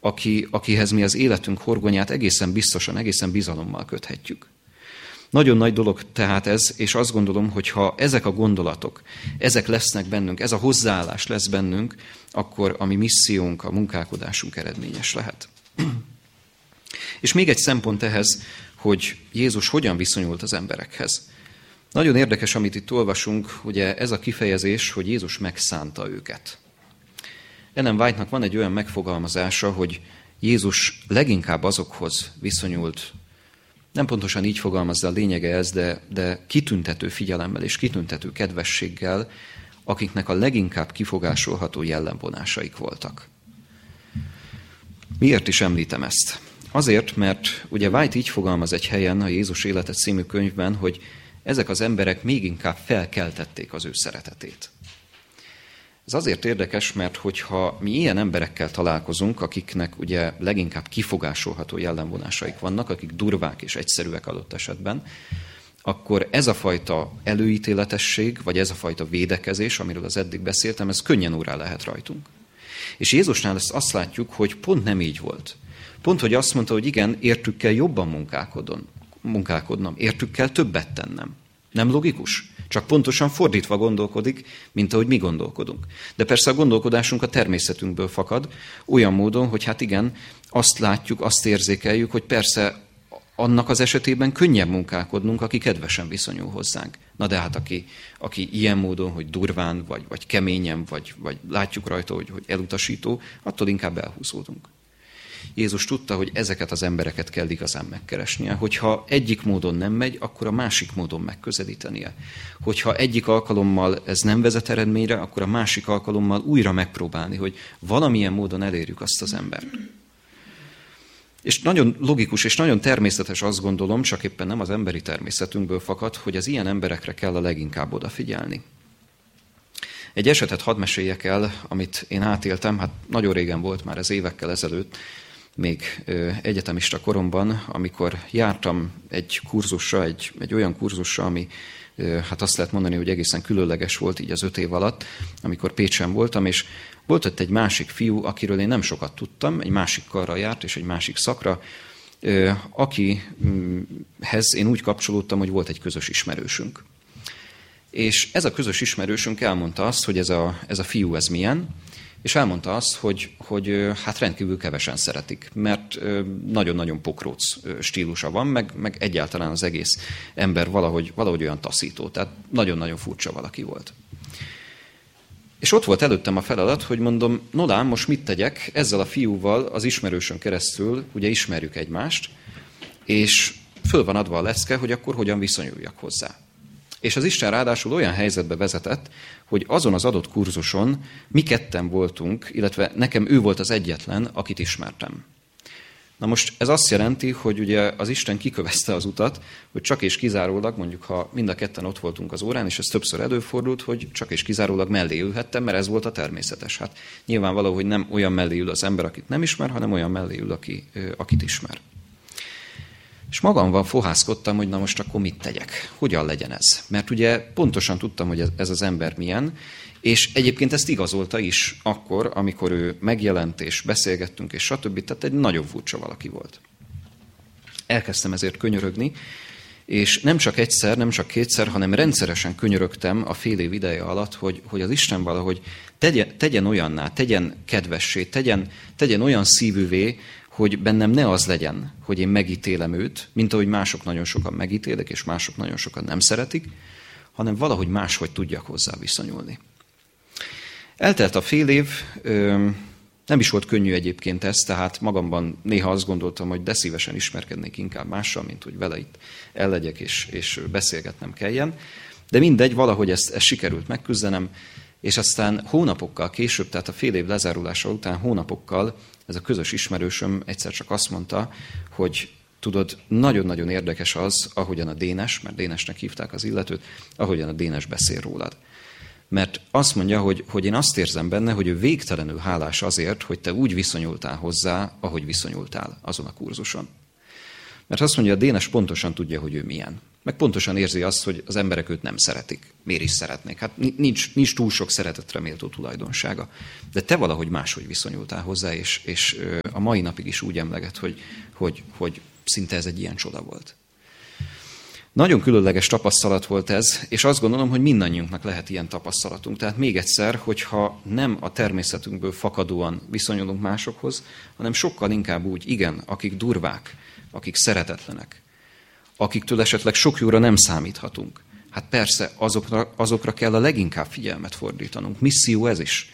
akihez mi az életünk horgonyát egészen biztosan, egészen bizalommal köthetjük. Nagyon nagy dolog tehát ez, és azt gondolom, hogy ha ezek a gondolatok, ezek lesznek bennünk, ez a hozzáállás lesz bennünk, akkor a mi missziónk, a munkálkodásunk eredményes lehet. És még egy szempont ehhez, hogy Jézus hogyan viszonyult az emberekhez. Nagyon érdekes, amit itt olvasunk, ugye ez a kifejezés, hogy Jézus megszánta őket. Ellen White-nak van egy olyan megfogalmazása, hogy Jézus leginkább azokhoz viszonyult, nem pontosan így fogalmazza, a lényege ez, de kitüntető figyelemmel és kitüntető kedvességgel, akiknek a leginkább kifogásolható jellemvonásaik voltak. Miért is említem ezt? Azért, mert ugye White így fogalmaz egy helyen a Jézus élete című könyvben, hogy ezek az emberek még inkább felkeltették az ő szeretetét. Ez azért érdekes, mert hogyha mi ilyen emberekkel találkozunk, akiknek ugye leginkább kifogásolható jellemvonásaik vannak, akik durvák és egyszerűek adott esetben, akkor ez a fajta előítéletesség, vagy ez a fajta védekezés, amiről az eddig beszéltem, ez könnyen órá lehet rajtunk. És Jézusnál azt látjuk, hogy pont nem így volt. Pont, hogy azt mondta, hogy igen, értük kell jobban munkálkodnom, értük kell többet tennem. Nem logikus? Csak pontosan fordítva gondolkodik, mint ahogy mi gondolkodunk. De persze a gondolkodásunk a természetünkből fakad, olyan módon, hogy hát igen, azt látjuk, azt érzékeljük, hogy persze annak az esetében könnyebb munkálkodnunk, aki kedvesen viszonyul hozzánk. Na de hát aki ilyen módon, hogy durván, vagy keményen, vagy látjuk rajta, hogy elutasító, attól inkább elhúzódunk. Jézus tudta, hogy ezeket az embereket kell igazán megkeresnie. Hogyha egyik módon nem megy, akkor a másik módon megközelítenie. Hogyha egyik alkalommal ez nem vezet eredményre, akkor a másik alkalommal újra megpróbálni, hogy valamilyen módon elérjük azt az embert. És nagyon logikus és nagyon természetes, azt gondolom, csak éppen nem az emberi természetünkből fakad, hogy az ilyen emberekre kell a leginkább odafigyelni. Egy esetet hadd meséljek el, amit én átéltem, hát nagyon régen volt, már ez évekkel ezelőtt, még egyetemista koromban, amikor jártam egy kurzusra, egy olyan kurzusra, ami hát azt lehet mondani, hogy egészen különleges volt így az 5 év alatt, amikor Pécsen voltam, és volt ott egy másik fiú, akiről én nem sokat tudtam, egy másik karra járt, és egy másik szakra, akihez én úgy kapcsolódtam, hogy volt egy közös ismerősünk. És ez a közös ismerősünk elmondta azt, hogy ez a fiú ez milyen, és elmondta azt, hogy hát rendkívül kevesen szeretik, mert nagyon-nagyon pokróc stílusa van, meg egyáltalán az egész ember valahogy olyan taszító, tehát nagyon-nagyon furcsa valaki volt. És ott volt előttem a feladat, hogy mondom, nolám, most mit tegyek? Ezzel a fiúval az ismerősön keresztül ugye ismerjük egymást, és föl van adva a lecke, hogy akkor hogyan viszonyuljak hozzá. És az Isten ráadásul olyan helyzetbe vezetett, hogy azon az adott kurzuson mi ketten voltunk, illetve nekem ő volt az egyetlen, akit ismertem. Na most ez azt jelenti, hogy ugye az Isten kikövezte az utat, hogy csak és kizárólag, mondjuk ha mind a ketten ott voltunk az órán, és ez többször előfordult, hogy csak és kizárólag mellé ülhettem, mert ez volt a természetes. Hát nyilvánvaló, hogy nem olyan mellé ül az ember, akit nem ismer, hanem olyan mellé ül, akit ismer. És magamban fohászkodtam, hogy na most akkor mit tegyek? Hogyan legyen ez? Mert ugye pontosan tudtam, hogy ez az ember milyen, és egyébként ezt igazolta is akkor, amikor ő megjelent, és beszélgettünk, és stb. Tehát egy nagyon furcsa valaki volt. Elkezdtem ezért könyörögni, és nem csak egyszer, nem csak kétszer, hanem rendszeresen könyörögtem a fél év ideje alatt, hogy az Isten valahogy tegyen olyanná, tegyen kedvessé, tegyen olyan szívűvé, hogy bennem ne az legyen, hogy én megítélem őt, mint ahogy mások nagyon sokan megítélek, és mások nagyon sokan nem szeretik, hanem valahogy máshogy tudjak hozzá viszonyulni. Eltelt a fél év, nem is volt könnyű egyébként ez, tehát magamban néha azt gondoltam, hogy de szívesen ismerkednék inkább mással, mint hogy vele itt ellegyek és beszélgetnem kelljen. De mindegy, valahogy ezt sikerült megküzdenem, és aztán hónapokkal később, tehát a fél év lezárulása után hónapokkal ez a közös ismerősöm egyszer csak azt mondta, hogy tudod, nagyon-nagyon érdekes az, ahogyan a Dénes, mert Dénesnek hívták az illetőt, ahogyan a Dénes beszél rólad. Mert azt mondja, hogy én azt érzem benne, hogy ő végtelenül hálás azért, hogy te úgy viszonyultál hozzá, ahogy viszonyultál azon a kurzuson. Mert azt mondja, a Dénes pontosan tudja, hogy ő milyen. Meg pontosan érzi azt, hogy az emberek őt nem szeretik. Miért is szeretnék? Hát nincs túl sok szeretetre méltó tulajdonsága. De te valahogy máshogy viszonyultál hozzá, és a mai napig is úgy emleget, hogy szinte ez egy ilyen csoda volt. Nagyon különleges tapasztalat volt ez, és azt gondolom, hogy mindannyiunknak lehet ilyen tapasztalatunk. Tehát még egyszer, hogyha nem a természetünkből fakadóan viszonyulunk másokhoz, hanem sokkal inkább úgy, igen, akik durvák, akik szeretetlenek, akiktől esetleg sok jóra nem számíthatunk. Hát persze, azokra kell a leginkább figyelmet fordítanunk. Misszió ez is.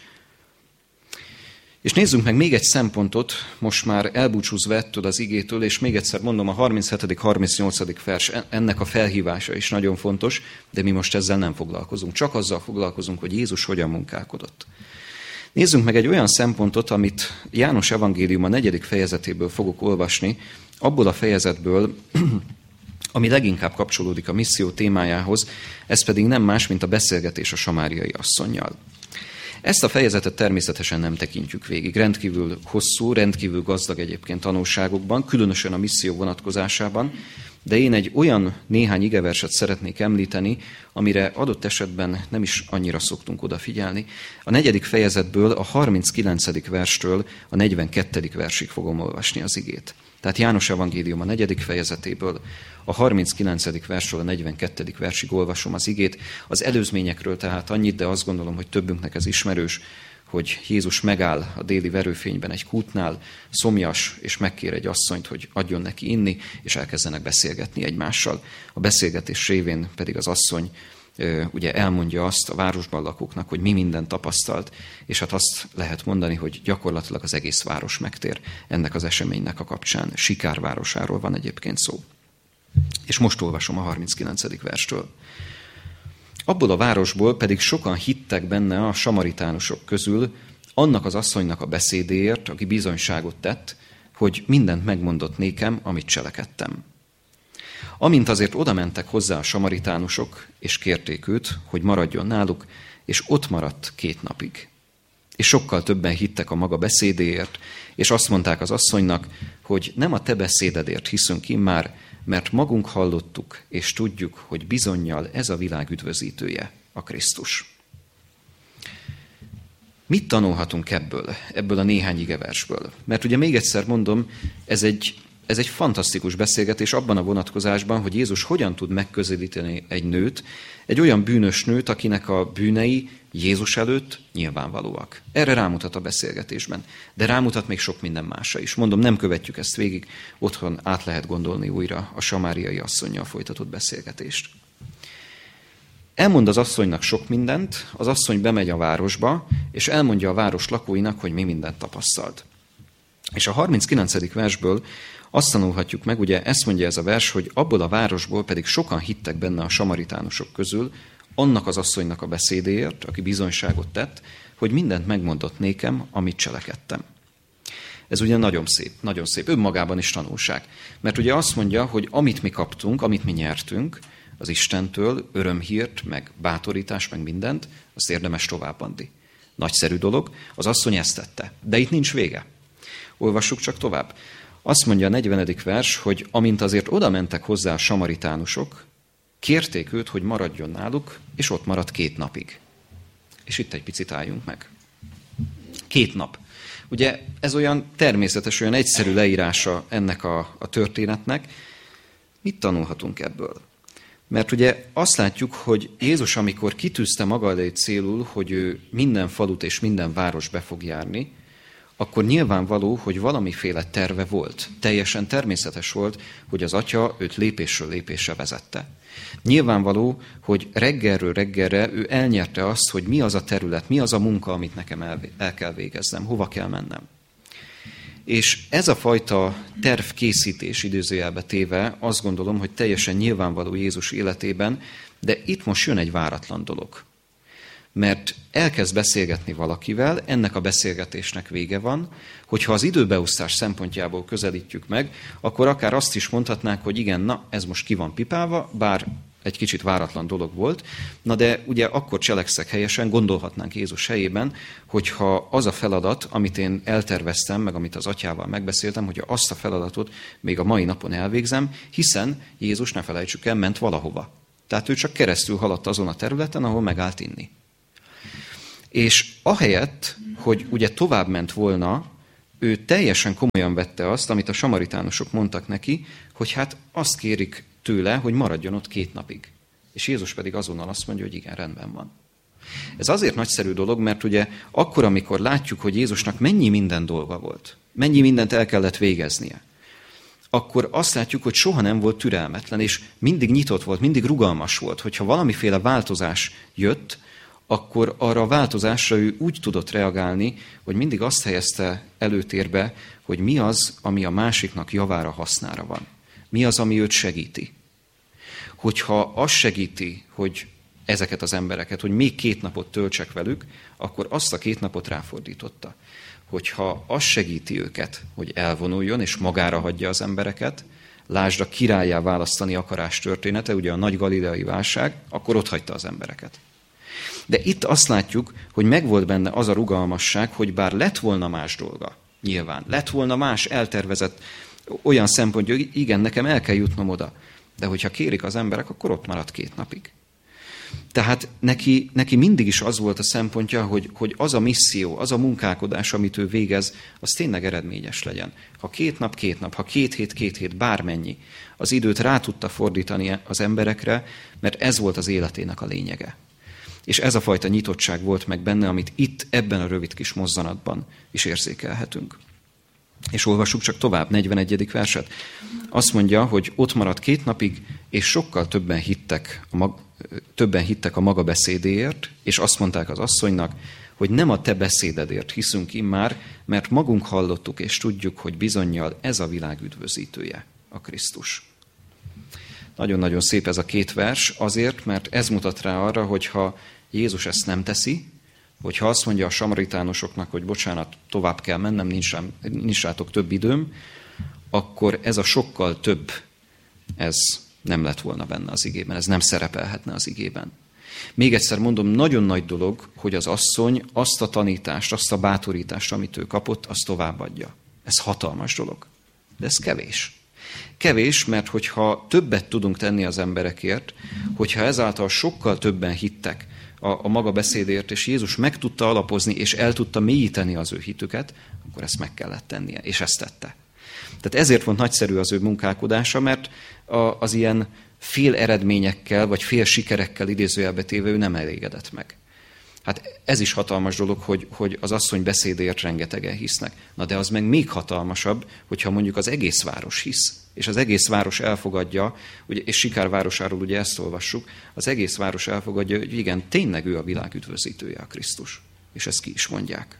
És nézzünk meg még egy szempontot, most már elbúcsúzva ettől az igétől, és még egyszer mondom, a 37.-38. vers, ennek a felhívása is nagyon fontos, de mi most ezzel nem foglalkozunk. Csak azzal foglalkozunk, hogy Jézus hogyan munkálkodott. Nézzünk meg egy olyan szempontot, amit János evangélium a 4. fejezetéből fogok olvasni, abból a fejezetből, ami leginkább kapcsolódik a misszió témájához, ez pedig nem más, mint a beszélgetés a samáriai asszonnyal. Ezt a fejezetet természetesen nem tekintjük végig. Rendkívül hosszú, rendkívül gazdag egyébként tanulságokban, különösen a misszió vonatkozásában, de én egy olyan néhány igeverset szeretnék említeni, amire adott esetben nem is annyira szoktunk odafigyelni. A 4. fejezetből a 39. verstől a 42. versig fogom olvasni az igét. Tehát János evangélium a 4. fejezetéből a 39. versről a 42. versig olvasom az igét. Az előzményekről tehát annyit, de azt gondolom, hogy többünknek ez ismerős, hogy Jézus megáll a déli verőfényben egy kútnál, szomjas, és megkér egy asszonyt, hogy adjon neki inni, és elkezdenek beszélgetni egymással. A beszélgetés révén pedig az asszony ugye elmondja azt a városban lakóknak, hogy mi mindent tapasztalt, és hát azt lehet mondani, hogy gyakorlatilag az egész város megtér ennek az eseménynek a kapcsán. Sikár városáról van egyébként szó. És most olvasom a 39. verstől. Abból a városból pedig sokan hittek benne a samaritánusok közül, annak az asszonynak a beszédéért, aki bizonyságot tett, hogy mindent megmondott nékem, amit cselekedtem. Amint azért odamentek hozzá a samaritánusok, és kérték őt, hogy maradjon náluk, és ott maradt 2 napig. És sokkal többen hittek a maga beszédéért, és azt mondták az asszonynak, hogy nem a te beszédedért hiszünk immár, mert magunk hallottuk, és tudjuk, hogy bizonnyal ez a világ üdvözítője, a Krisztus. Mit tanulhatunk ebből a néhány igeversből? Mert ugye még egyszer mondom, ez egy fantasztikus beszélgetés abban a vonatkozásban, hogy Jézus hogyan tud megközelíteni egy nőt, egy olyan bűnös nőt, akinek a bűnei Jézus előtt nyilvánvalóak. Erre rámutat a beszélgetésben, de rámutat még sok minden másra is. Mondom, nem követjük ezt végig, otthon át lehet gondolni újra a samáriai asszonnyal folytatott beszélgetést. Elmond az asszonynak sok mindent, az asszony bemegy a városba, és elmondja a város lakóinak, hogy mi mindent tapasztalt. És a 39. versből azt tanulhatjuk meg, ugye ezt mondja ez a vers, hogy abból a városból pedig sokan hittek benne a samaritánusok közül, annak az asszonynak a beszédéért, aki bizonyságot tett, hogy mindent megmondott nékem, amit cselekedtem. Ez ugye nagyon szép, önmagában is tanulság. Mert ugye azt mondja, hogy amit mi kaptunk, amit mi nyertünk az Istentől, örömhírt, meg bátorítást, meg mindent, azt érdemes továbbadni. Nagyszerű dolog, az asszony ezt tette. De itt nincs vége. Olvassuk csak tovább. Azt mondja a 40. vers, hogy amint azért oda mentek hozzá a samaritánusok, kérték őt, hogy maradjon náluk, és ott maradt 2 napig. És itt egy picit álljunk meg. 2 nap. Ugye ez olyan természetes, olyan egyszerű leírása ennek a történetnek. Mit tanulhatunk ebből? Mert ugye azt látjuk, hogy Jézus, amikor kitűzte maga elé célul, hogy ő minden falut és minden város be fog járni, akkor nyilvánvaló, hogy valamiféle terve volt. Teljesen természetes volt, hogy az Atya őt lépésről lépésre vezette. Nyilvánvaló, hogy reggelről reggelre ő elnyerte azt, hogy mi az a terület, mi az a munka, amit nekem el kell végeznem, hova kell mennem. És ez a fajta tervkészítés idézőjelbe téve, azt gondolom, hogy teljesen nyilvánvaló Jézus életében, de itt most jön egy váratlan dolog. Mert elkezd beszélgetni valakivel, ennek a beszélgetésnek vége van, hogyha az időbeosztás szempontjából közelítjük meg, akkor akár azt is mondhatnánk, hogy igen, na, ez most ki van pipálva, bár egy kicsit váratlan dolog volt. Na de ugye akkor cselekszek helyesen, gondolhatnánk Jézus helyében, hogyha az a feladat, amit én elterveztem, meg amit az atyával megbeszéltem, hogy azt a feladatot még a mai napon elvégzem, hiszen Jézus, ne felejtsük el, ment valahova. Tehát ő csak keresztül haladt azon a területen, ahol megállt inni. És ahelyett, hogy ugye tovább ment volna, ő teljesen komolyan vette azt, amit a samaritánusok mondtak neki, hogy hát azt kérik tőle, hogy maradjon ott 2 napig. És Jézus pedig azonnal azt mondja, hogy igen, rendben van. Ez azért nagyszerű dolog, mert ugye akkor, amikor látjuk, hogy Jézusnak mennyi minden dolga volt, mennyi mindent el kellett végeznie, akkor azt látjuk, hogy soha nem volt türelmetlen, és mindig nyitott volt, mindig rugalmas volt. Hogyha valamiféle változás jött, akkor arra a változásra ő úgy tudott reagálni, hogy mindig azt helyezte előtérbe, hogy mi az, ami a másiknak javára, hasznára van. Mi az, ami őt segíti. Hogyha az segíti, hogy ezeket az embereket, hogy még 2 napot töltsek velük, akkor azt a 2 napot ráfordította. Hogyha az segíti őket, hogy elvonuljon és magára hagyja az embereket, lásd a királlyá választani akarás története, ugye a nagy galileai válság, akkor ott hagyta az embereket. De itt azt látjuk, hogy megvolt benne az a rugalmasság, hogy bár lett volna más dolga, nyilván, lett volna más eltervezett olyan szempontja, hogy igen, nekem el kell jutnom oda, de hogyha kérik az emberek, akkor ott marad 2 napig. Tehát neki mindig is az volt a szempontja, hogy az a misszió, az a munkálkodás, amit ő végez, az tényleg eredményes legyen. Ha 2 nap, 2 nap, ha 2 hét, 2 hét, bármennyi, az időt rá tudta fordítani az emberekre, mert ez volt az életének a lényege. És ez a fajta nyitottság volt meg benne, amit itt, ebben a rövid kis mozzanatban is érzékelhetünk. És olvassuk csak tovább, 41. verset. Azt mondja, hogy ott maradt 2 napig, és sokkal többen hittek a maga beszédéért, és azt mondták az asszonynak, hogy nem a te beszédedért hiszünk immár, mert magunk hallottuk, és tudjuk, hogy bizonnyal ez a világ üdvözítője, a Krisztus. Nagyon-nagyon szép ez a 2 vers, azért, mert ez mutat rá arra, hogyha Jézus ezt nem teszi, hogyha azt mondja a samaritánusoknak, hogy bocsánat, tovább kell mennem, nincs rátok több időm, akkor ez a sokkal több, ez nem lett volna benne az igében, ez nem szerepelhetne az igében. Még egyszer mondom, nagyon nagy dolog, hogy az asszony azt a tanítást, azt a bátorítást, amit ő kapott, azt továbbadja. Ez hatalmas dolog, de ez kevés. Kevés, mert hogyha többet tudunk tenni az emberekért, hogyha ezáltal sokkal többen hittek a maga beszédért, és Jézus meg tudta alapozni, és el tudta mélyíteni az ő hitüket, akkor ezt meg kellett tennie, és ezt tette. Tehát ezért volt nagyszerű az ő munkálkodása, mert az ilyen fél eredményekkel, vagy fél sikerekkel idézőjelbe téve ő nem elégedett meg. Hát ez is hatalmas dolog, hogy az asszony beszédért rengetegen hisznek. Na de az meg még hatalmasabb, hogyha mondjuk az egész város hisz, és az egész város elfogadja, ugye, és Sikár városáról ugye ezt olvassuk, az egész város elfogadja, hogy igen, tényleg ő a világ üdvözítője, a Krisztus. És ezt ki is mondják.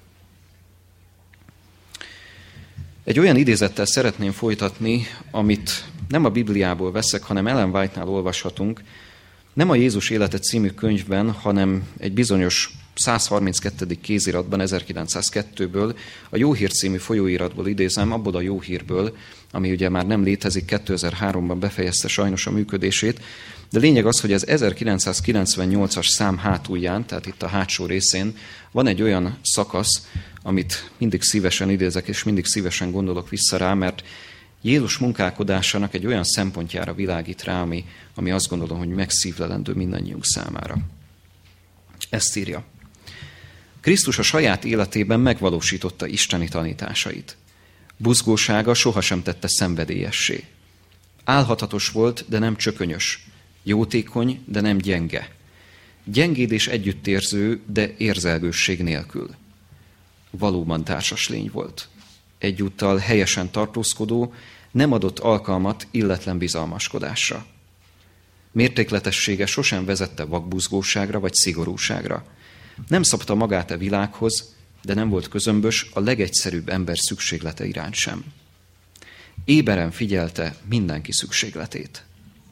Egy olyan idézettel szeretném folytatni, amit nem a Bibliából veszek, hanem Ellen White-nál olvashatunk, nem a Jézus élete című könyvben, hanem egy bizonyos 132. kéziratban, 1902-ből, a Jó Hír című folyóiratból idézem, abból a Jó Hírből, ami ugye már nem létezik, 2003-ban befejezte sajnos a működését, de lényeg az, hogy az 1998-as szám hátulján, tehát itt a hátsó részén van egy olyan szakasz, amit mindig szívesen idézek, és mindig szívesen gondolok vissza rá, mert Jézus munkálkodásának egy olyan szempontjára világít rá, ami azt gondolom, hogy megszívlelendő mindannyiunk számára. Ezt írja. Krisztus a saját életében megvalósította isteni tanításait. Buzgósága sohasem tette szenvedélyessé. Álhatatos volt, de nem csökönyös. Jótékony, de nem gyenge. Gyengéd és együttérző, de érzelgősség nélkül. Valóban társas lény volt. Egyúttal helyesen tartózkodó, nem adott alkalmat illetlen bizalmaskodásra. Mértékletessége sosem vezette vakbuzgóságra vagy szigorúságra. Nem szabta magát a világhoz, de nem volt közömbös a legegyszerűbb ember szükséglete iránt sem. Éberen figyelte mindenki szükségletét.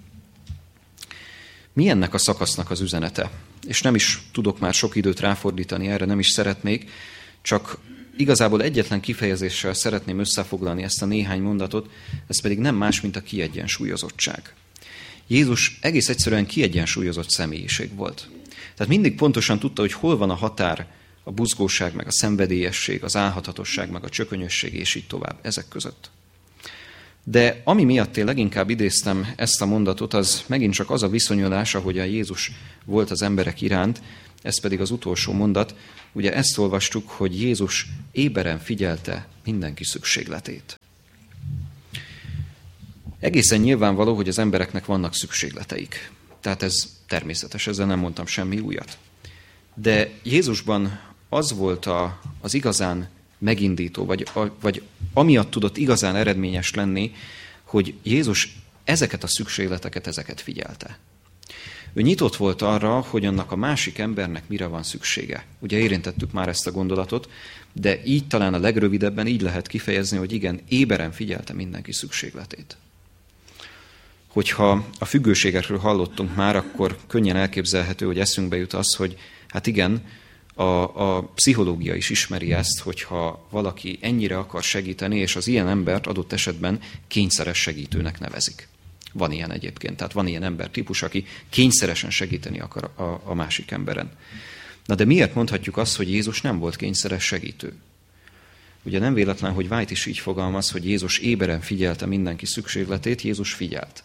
Mi ennek a szakasznak az üzenete? És nem is tudok már sok időt ráfordítani erre, nem is szeretnék, csak igazából egyetlen kifejezéssel szeretném összefoglalni ezt a néhány mondatot, ez pedig nem más, mint a kiegyensúlyozottság. Jézus egész egyszerűen kiegyensúlyozott személyiség volt. Tehát mindig pontosan tudta, hogy hol van a határ a buzgóság, meg a szenvedélyesség, az álhatatosság, meg a csökönyösség, és így tovább ezek között. De ami miatt én leginkább idéztem ezt a mondatot, az megint csak az a viszonyulás, ahogyan Jézus volt az emberek iránt, ez pedig az utolsó mondat. Ugye ezt olvastuk, hogy Jézus éberen figyelte mindenki szükségletét. Egészen nyilvánvaló, hogy az embereknek vannak szükségleteik. Tehát ez természetes, ezzel nem mondtam semmi újat. De Jézusban az volt az igazán megindító, vagy amiatt tudott igazán eredményes lenni, hogy Jézus ezeket a szükségleteket, ezeket figyelte. Ő nyitott volt arra, hogy annak a másik embernek mire van szüksége. Ugye érintettük már ezt a gondolatot, de így talán a legrövidebben így lehet kifejezni, hogy igen, éberen figyelte mindenki szükségletét. Hogyha a függőségekről hallottunk már, akkor könnyen elképzelhető, hogy eszünkbe jut az, hogy hát igen, a pszichológia is ismeri ezt, hogyha valaki ennyire akar segíteni, és az ilyen embert adott esetben kényszeres segítőnek nevezik. Van ilyen egyébként, tehát van ilyen embertípus, aki kényszeresen segíteni akar a másik emberen. Na de miért mondhatjuk azt, hogy Jézus nem volt kényszeres segítő? Ugye nem véletlen, hogy White is így fogalmaz, hogy Jézus éberen figyelte mindenki szükségletét, Jézus figyelt.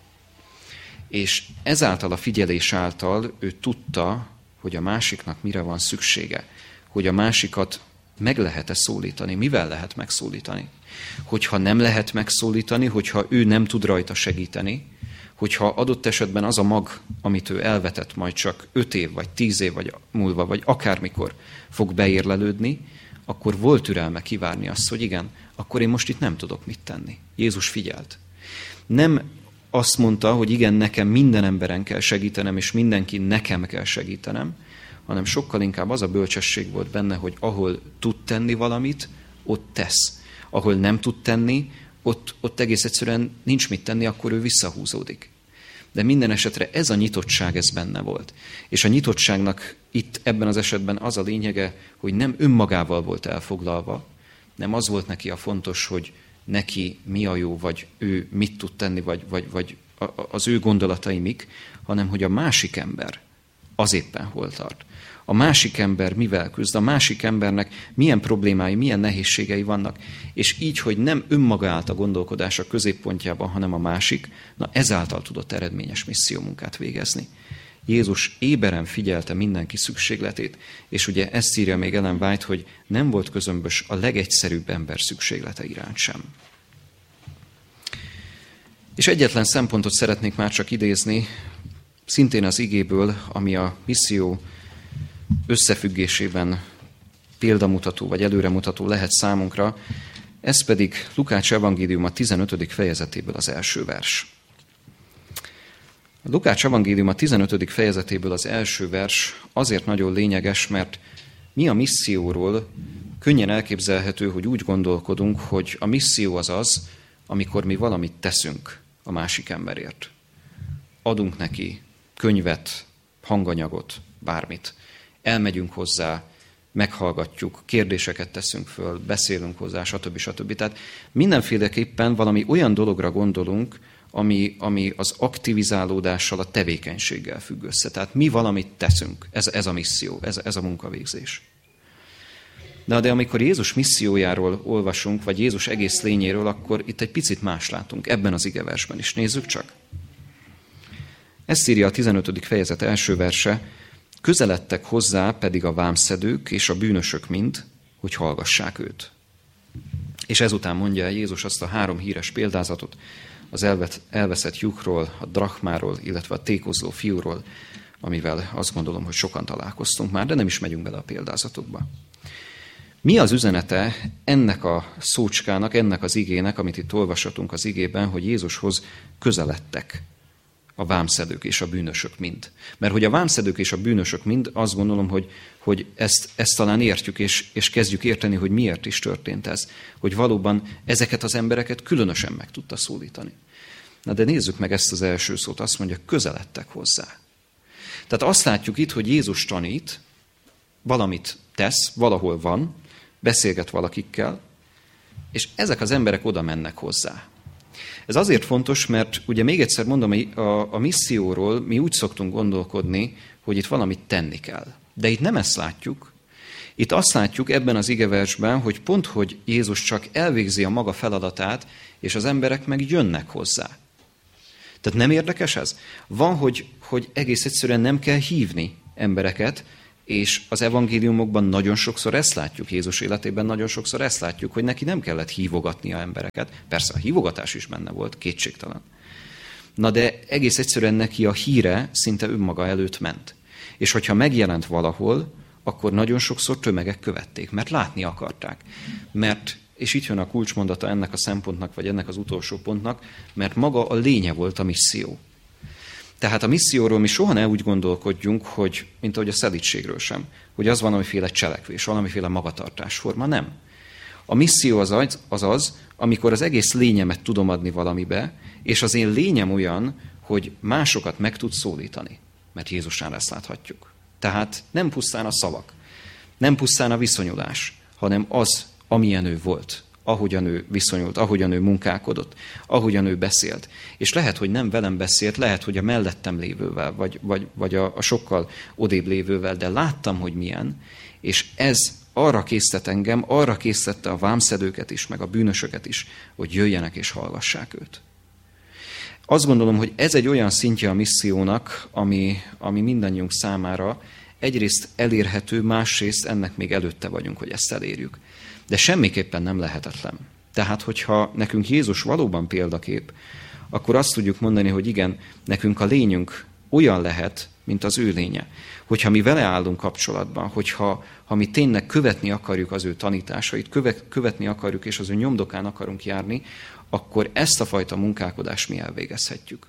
És ezáltal a figyelés által ő tudta, hogy a másiknak mire van szüksége, hogy a másikat meg lehet-e szólítani, mivel lehet megszólítani. Hogyha nem lehet megszólítani, hogyha ő nem tud rajta segíteni, hogyha adott esetben az a mag, amit ő elvetett, majd csak 5 év, vagy 10 év vagy múlva, vagy akármikor fog beérlelődni, akkor volt türelme kivárni azt, hogy igen, akkor én most itt nem tudok mit tenni. Jézus figyelt. Nem azt mondta, hogy igen, nekem minden emberen kell segítenem, és mindenki nekem kell segítenem, hanem sokkal inkább az a bölcsesség volt benne, hogy ahol tud tenni valamit, ott tesz. Ahol nem tud tenni, ott egész egyszerűen nincs mit tenni, akkor ő visszahúzódik. De minden esetre ez a nyitottság, ez benne volt. És a nyitottságnak itt ebben az esetben az a lényege, hogy nem önmagával volt elfoglalva, nem az volt neki a fontos, hogy neki mi a jó, vagy ő mit tud tenni, vagy az ő gondolatai mik, hanem hogy a másik ember az éppen hol tart. A másik ember mivel küzd, a másik embernek milyen problémái, milyen nehézségei vannak, és így, hogy nem önmaga állt a gondolkodása középpontjában, hanem a másik, na ezáltal tudott eredményes missziómunkát végezni. Jézus éberen figyelte mindenki szükségletét, és ugye ezt írja még Ellen White, hogy nem volt közömbös a legegyszerűbb ember szükséglete iránt sem. És egyetlen szempontot szeretnék már csak idézni, szintén az igéből, ami a misszió összefüggésében példamutató vagy előremutató lehet számunkra, ez pedig Lukács evangéliuma 15. fejezetéből az első vers. A Lukács evangéliuma 15. fejezetéből az első vers azért nagyon lényeges, mert mi a misszióról könnyen elképzelhető, hogy úgy gondolkodunk, hogy a misszió az az, amikor mi valamit teszünk a másik emberért. Adunk neki könyvet, hanganyagot, bármit. Elmegyünk hozzá, meghallgatjuk, kérdéseket teszünk föl, beszélünk hozzá, stb. Tehát mindenféleképpen valami olyan dologra gondolunk, ami az aktivizálódással, a tevékenységgel függ össze. Tehát mi valamit teszünk, ez a misszió, ez a munkavégzés. De amikor Jézus missziójáról olvasunk, vagy Jézus egész lényéről, akkor itt egy picit más látunk, ebben az igeversben is. Nézzük csak. Ezt írja a 15. fejezet első verse, közeledtek hozzá pedig a vámszedők és a bűnösök mind, hogy hallgassák őt. És ezután mondja el Jézus azt a 3 híres példázatot, az elveszett lyukról, a drachmáról, illetve a tékozló fiúról, amivel azt gondolom, hogy sokan találkoztunk már, de nem is megyünk bele a példázatokba. Mi az üzenete ennek a szócskának, ennek az igének, amit itt olvashatunk az igében, hogy Jézushoz közeledtek a vámszedők és a bűnösök mind? Mert hogy a vámszedők és a bűnösök mind, azt gondolom, hogy ezt talán értjük, és kezdjük érteni, hogy miért is történt ez. Hogy valóban ezeket az embereket különösen meg tudta szólítani. Na de nézzük meg ezt az első szót, azt mondja, közeledtek hozzá. Tehát azt látjuk itt, hogy Jézus tanít, valamit tesz, valahol van, beszélget valakikkel, és ezek az emberek oda mennek hozzá. Ez azért fontos, mert ugye még egyszer mondom, a misszióról mi úgy szoktunk gondolkodni, hogy itt valamit tenni kell. De itt nem ezt látjuk. Itt azt látjuk ebben az igeversben, hogy pont, hogy Jézus csak elvégzi a maga feladatát, és az emberek meg jönnek hozzá. Tehát nem érdekes ez? Van, hogy egész egyszerűen nem kell hívni embereket, és az evangéliumokban nagyon sokszor ezt látjuk, Jézus életében nagyon sokszor ezt látjuk, hogy neki nem kellett hívogatnia embereket. Persze a hívogatás is benne volt, kétségtelen. Na de egész egyszerűen neki a híre szinte önmaga előtt ment. És hogyha megjelent valahol, akkor nagyon sokszor tömegek követték, mert látni akarták. És itt jön a kulcsmondata ennek a szempontnak, vagy ennek az utolsó pontnak, mert maga a lénye volt a misszió. Tehát a misszióról mi soha ne úgy gondolkodjunk, hogy, mint ahogy a szelídségről sem, hogy az valamiféle cselekvés, valamiféle magatartásforma, nem. A misszió az, amikor az egész lényemet tudom adni valamibe, és az én lényem olyan, hogy másokat meg tud szólítani, mert Jézusnál ezt láthatjuk. Tehát nem pusztán a szavak, nem pusztán a viszonyulás, hanem az, amilyen ő volt, ahogyan ő viszonyult, ahogyan ő munkálkodott, ahogyan ő beszélt. És lehet, hogy nem velem beszélt, lehet, hogy a mellettem lévővel, vagy a sokkal odébb lévővel, de láttam, hogy milyen, és ez arra késztet engem, arra késztette a vámszedőket is, meg a bűnösöket is, hogy jöjjenek és hallgassák őt. Azt gondolom, hogy ez egy olyan szintje a missziónak, ami mindannyiunk számára egyrészt elérhető, másrészt ennek még előtte vagyunk, hogy ezt elérjük. De semmiképpen nem lehetetlen. Tehát, hogyha nekünk Jézus valóban példakép, akkor azt tudjuk mondani, hogy igen, nekünk a lényünk olyan lehet, mint az ő lénye. Hogyha mi vele állunk kapcsolatban, hogyha mi tényleg követni akarjuk az ő tanításait, követni akarjuk, és az ő nyomdokán akarunk járni, akkor ezt a fajta munkálkodást mi elvégezhetjük.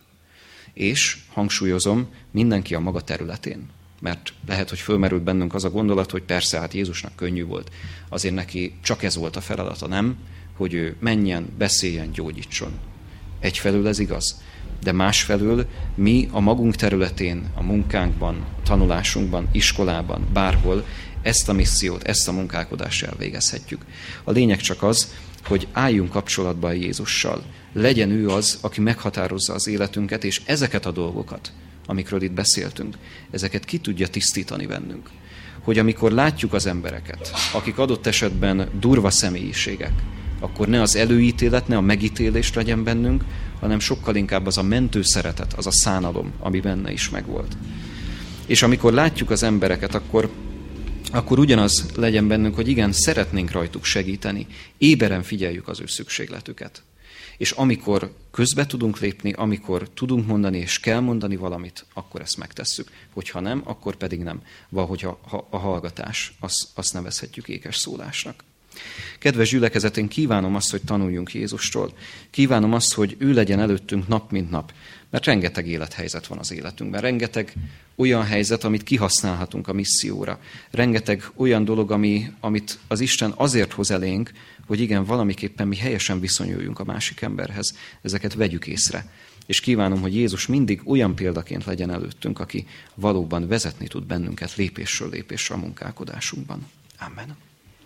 És, hangsúlyozom, mindenki a maga területén. Mert lehet, hogy fölmerült bennünk az a gondolat, hogy persze, hát Jézusnak könnyű volt. Azért neki csak ez volt a feladata, nem? Hogy ő menjen, beszéljen, gyógyítson. Egyfelől ez igaz. De másfelől mi a magunk területén, a munkánkban, tanulásunkban, iskolában, bárhol ezt a missziót, ezt a munkálkodást elvégezhetjük. A lényeg csak az, hogy álljunk kapcsolatba a Jézussal. Legyen ő az, aki meghatározza az életünket, és ezeket a dolgokat, amikről itt beszéltünk, ezeket ki tudja tisztítani bennünk. Hogy amikor látjuk az embereket, akik adott esetben durva személyiségek, akkor ne az előítélet, ne a megítélés legyen bennünk, hanem sokkal inkább az a mentő szeretet, az a szánalom, ami benne is megvolt. És amikor látjuk az embereket, akkor ugyanaz legyen bennünk, hogy igen, szeretnénk rajtuk segíteni, éberen figyeljük az ő szükségletüket. És amikor közbe tudunk lépni, amikor tudunk mondani és kell mondani valamit, akkor ezt megtesszük. Hogyha nem, akkor pedig nem. Valahogy a hallgatás, azt nevezhetjük ékes szólásnak. Kedves gyülekezet, én kívánom azt, hogy tanuljunk Jézustól. Kívánom azt, hogy ő legyen előttünk nap mint nap. Mert rengeteg élethelyzet van az életünkben. Rengeteg olyan helyzet, amit kihasználhatunk a misszióra. Rengeteg olyan dolog, amit az Isten azért hoz elénk, hogy igen, valamiképpen mi helyesen viszonyuljunk a másik emberhez. Ezeket vegyük észre. És kívánom, hogy Jézus mindig olyan példaként legyen előttünk, aki valóban vezetni tud bennünket lépésről lépésre a munkálkodásunkban. Amen.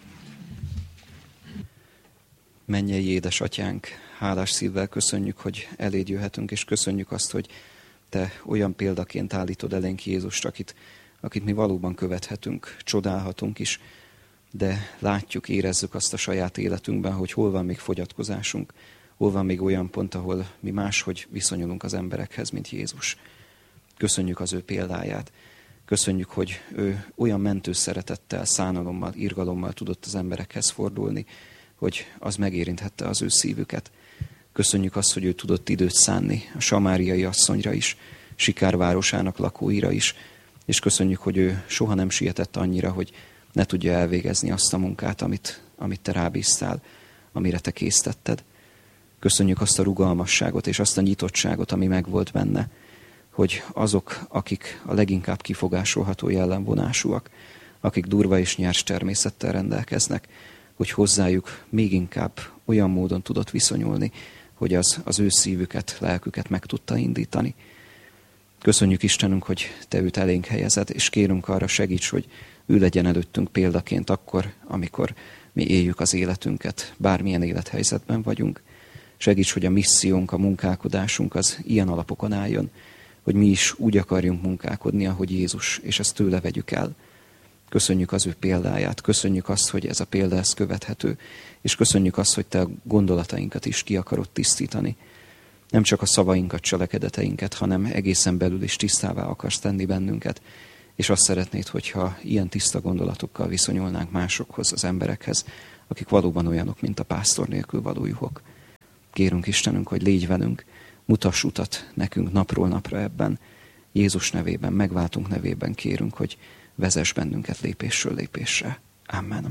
Mennyei édesatyánk, hálás szívvel köszönjük, hogy eléd jöhetünk, és köszönjük azt, hogy te olyan példaként állítod elénk Jézust, akit mi valóban követhetünk, csodálhatunk is, de látjuk, érezzük azt a saját életünkben, hogy hol van még fogyatkozásunk, hol van még olyan pont, ahol mi máshogy viszonyulunk az emberekhez, mint Jézus. Köszönjük az ő példáját. Köszönjük, hogy ő olyan mentő szeretettel, szánalommal, irgalommal tudott az emberekhez fordulni, hogy az megérinthette az ő szívüket. Köszönjük azt, hogy ő tudott időt szánni a samáriai asszonyra is, Sikár városának lakóira is, és köszönjük, hogy ő soha nem sietett annyira, hogy ne tudja elvégezni azt a munkát, amit te rábíztál, amire te késztetted. Köszönjük azt a rugalmasságot és azt a nyitottságot, ami megvolt benne, hogy azok, akik a leginkább kifogásolható jellemvonásúak, akik durva és nyers természettel rendelkeznek, hogy hozzájuk még inkább olyan módon tudott viszonyulni, hogy az ő szívüket, lelküket meg tudta indítani. Köszönjük Istenünk, hogy te őt elénk helyezed, és kérünk arra segíts, hogy ő legyen előttünk példaként akkor, amikor mi éljük az életünket, bármilyen élethelyzetben vagyunk. Segíts, hogy a missziónk, a munkálkodásunk az ilyen alapokon álljon, hogy mi is úgy akarjunk munkálkodni, ahogy Jézus, és ezt tőle vegyük el. Köszönjük az ő példáját, köszönjük azt, hogy ez a példa ez követhető, és köszönjük azt, hogy te a gondolatainkat is ki akarod tisztítani. Nem csak a szavainkat, cselekedeteinket, hanem egészen belül is tisztává akarsz tenni bennünket, és azt szeretnéd, hogyha ilyen tiszta gondolatokkal viszonyulnánk másokhoz, az emberekhez, akik valóban olyanok, mint a pásztor nélkül való juhok. Kérünk Istenünk, hogy légy velünk, mutass utat nekünk napról napra ebben. Jézus nevében, megváltunk nevében kérünk, hogy vezess bennünket lépésről lépésre. Amen.